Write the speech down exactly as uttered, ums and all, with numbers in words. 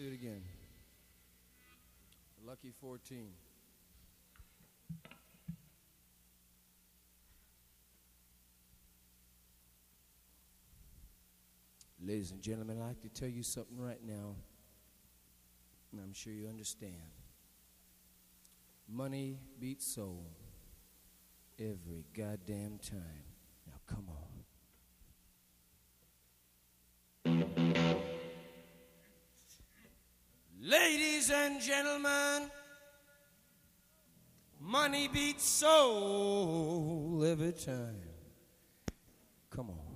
it again. Lucky fourteen. Ladies and gentlemen, I'd like to tell you something right now, and I'm sure you understand. Money beats soul every goddamn time. Now, come on. Ladies and gentlemen, money beats soul every time. Come on.